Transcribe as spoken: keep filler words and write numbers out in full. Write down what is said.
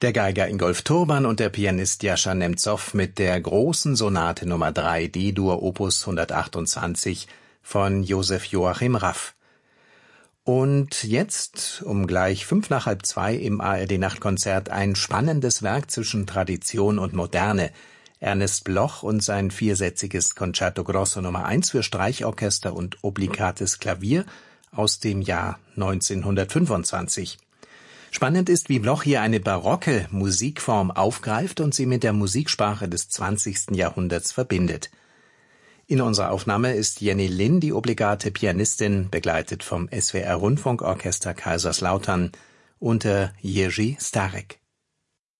Der Geiger Ingolf Turban und der Pianist Jascha Nemzow mit der großen Sonate Nummer drei D-Dur Opus hundertachtundzwanzig von Josef Joachim Raff. Und jetzt, um gleich fünf nach halb zwei im A R D-Nachtkonzert, ein spannendes Werk zwischen Tradition und Moderne. Ernest Bloch und sein viersätziges Concerto Grosso Nummer eins für Streichorchester und obligates Klavier aus dem Jahr neunzehnhundertfünfundzwanzig. Spannend ist, wie Bloch hier eine barocke Musikform aufgreift und sie mit der Musiksprache des zwanzigsten Jahrhunderts verbindet. In unserer Aufnahme ist Jenny Lin die obligate Pianistin, begleitet vom S W R Rundfunkorchester Kaiserslautern unter Jerzy Starek.